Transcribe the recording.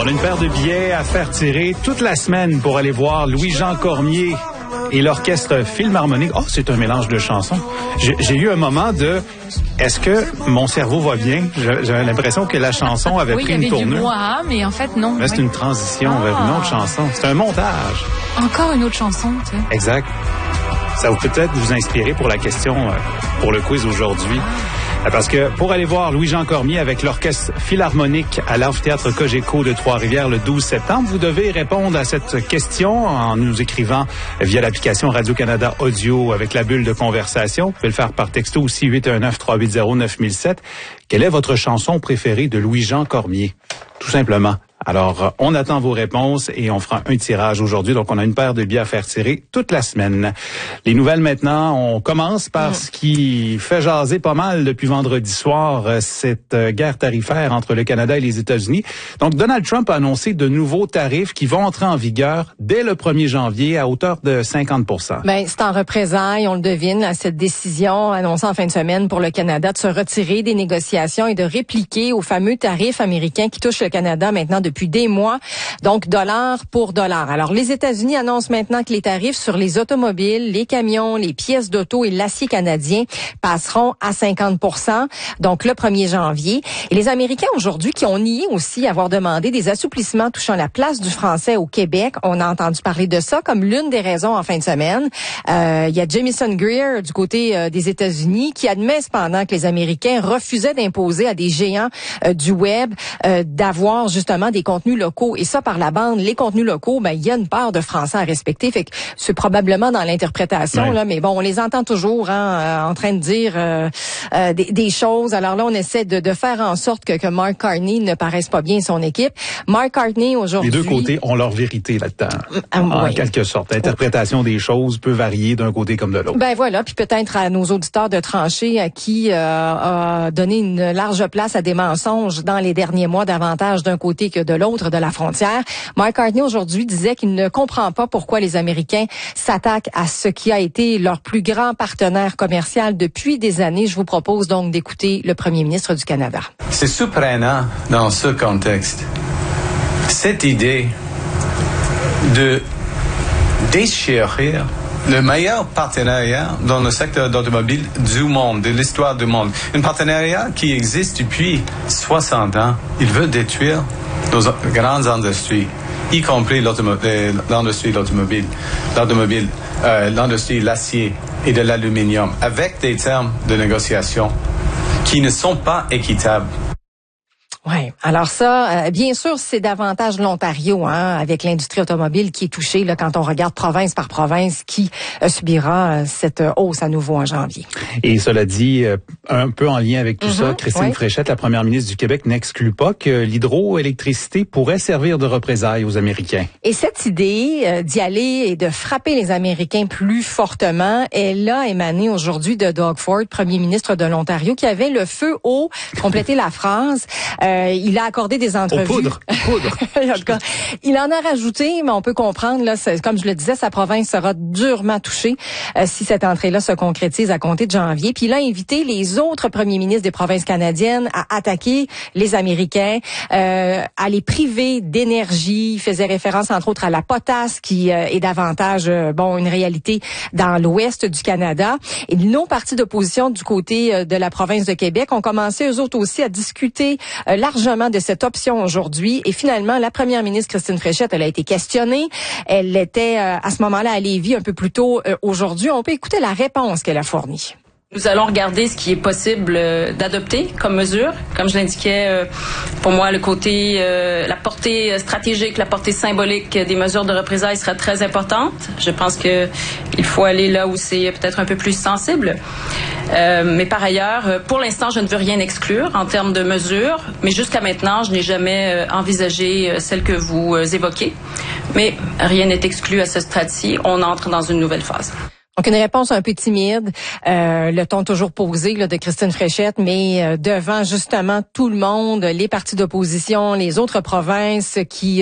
On a une paire de billets à faire tirer toute la semaine pour aller voir Louis-Jean Cormier et l'orchestre Philharmonique. Oh, c'est un mélange de chansons. J'ai eu un moment de... Est-ce que mon cerveau va bien? J'avais l'impression que la chanson avait pris une tournure. Oui, il y avait du moi, mais en fait, non. Mais c'est une transition vers une autre chanson. C'est un montage. Encore une autre chanson, tu sais. Exact. Ça va peut-être vous inspirer pour la question, pour le quiz aujourd'hui. Parce que pour aller voir Louis-Jean Cormier avec l'orchestre Philharmonique à l'amphithéâtre Cogeco de Trois-Rivières le 12 septembre, vous devez répondre à cette question en nous écrivant via l'application Radio-Canada Audio avec la bulle de conversation. Vous pouvez le faire par texto aussi 819-380-9007. Quelle est votre chanson préférée de Louis-Jean Cormier? Tout simplement. Alors, on attend vos réponses et on fera un tirage aujourd'hui. Donc, on a une paire de billets à faire tirer toute la semaine. Les nouvelles maintenant, on commence par ce qui fait jaser pas mal depuis vendredi soir, cette guerre tarifaire entre le Canada et les États-Unis. Donc, Donald Trump a annoncé de nouveaux tarifs qui vont entrer en vigueur dès le 1er janvier à hauteur de 50 %. Ben, c'est en représailles, on le devine, à cette décision annoncée en fin de semaine pour le Canada de se retirer des négociations et de répliquer aux fameux tarifs américains qui touchent le Canada maintenant depuis des mois, donc dollar pour dollar. Alors, les États-Unis annoncent maintenant que les tarifs sur les automobiles, les camions, les pièces d'auto et l'acier canadien passeront à 50 %, donc le 1er janvier. Et les Américains aujourd'hui qui ont nié aussi avoir demandé des assouplissements touchant la place du français au Québec. On a entendu parler de ça comme l'une des raisons en fin de semaine. Il y a Jamieson Greer du côté des États-Unis qui admet cependant que les Américains refusaient d'imposer à des géants du web d'avoir justement des contenus locaux. Et ça, par la bande, les contenus locaux, ben, il y a une part de français à respecter. Fait que c'est probablement dans l'interprétation, là, mais bon, on les entend toujours, en train de dire des choses. Alors là, on essaie de faire en sorte que Mark Carney ne paraisse pas bien son équipe. Mark Carney, aujourd'hui... Les deux côtés ont leur vérité là-dedans. En quelque sorte. L'interprétation des choses peut varier d'un côté comme de l'autre. Ben voilà, puis peut-être à nos auditeurs de trancher à qui a donné une large place à des mensonges dans les derniers mois, davantage d'un côté que de l'autre de la frontière. Mark Carney aujourd'hui disait qu'il ne comprend pas pourquoi les Américains s'attaquent à ce qui a été leur plus grand partenaire commercial depuis des années. Je vous propose donc d'écouter le premier ministre du Canada. C'est surprenant dans ce contexte. Cette idée de déchirer le meilleur partenariat dans le secteur d'automobile du monde, de l'histoire du monde. Un partenariat qui existe depuis 60 ans. Il veut détruire nos grandes industries, y compris l'industrie de l'automobile, l'industrie de l'acier et de l'aluminium, avec des termes de négociation qui ne sont pas équitables. Oui, alors ça, bien sûr, c'est davantage l'Ontario, avec l'industrie automobile qui est touchée là, quand on regarde province par province, qui subira cette hausse à nouveau en janvier. Et cela dit, un peu en lien avec tout ça, Christine Fréchette, la première ministre du Québec, n'exclut pas que l'hydroélectricité pourrait servir de représailles aux Américains. Et cette idée d'y aller et de frapper les Américains plus fortement, elle a émané aujourd'hui de Doug Ford, premier ministre de l'Ontario, qui avait le feu haut, compléter la phrase. Il a accordé des entrevues. Poudre. En tout cas, il en a rajouté, mais on peut comprendre, là, comme je le disais, sa province sera durement touchée si cette entrée-là se concrétise à compter de janvier. Puis il a invité les autres premiers ministres des provinces canadiennes à attaquer les Américains, à les priver d'énergie. Il faisait référence, entre autres, à la potasse, qui est davantage, une réalité dans l'ouest du Canada. Et nos partis d'opposition du côté de la province de Québec ont commencé, eux autres aussi, à discuter largement de cette option aujourd'hui. Et finalement, la première ministre Christine Fréchette, elle a été questionnée. Elle était à ce moment-là à Lévis un peu plus tôt aujourd'hui. On peut écouter la réponse qu'elle a fournie. Nous allons regarder ce qui est possible d'adopter comme mesure. Comme je l'indiquais, pour moi, le côté, la portée stratégique, la portée symbolique des mesures de représailles sera très importante. Je pense que il faut aller là où c'est peut-être un peu plus sensible. Mais par ailleurs, pour l'instant, je ne veux rien exclure en termes de mesures. Mais jusqu'à maintenant, je n'ai jamais envisagé celle que vous évoquez. Mais rien n'est exclu à ce stade-ci. On entre dans une nouvelle phase. Donc, une réponse un peu timide, le ton toujours posé là, de Christine Fréchette, mais devant justement tout le monde, les partis d'opposition, les autres provinces qui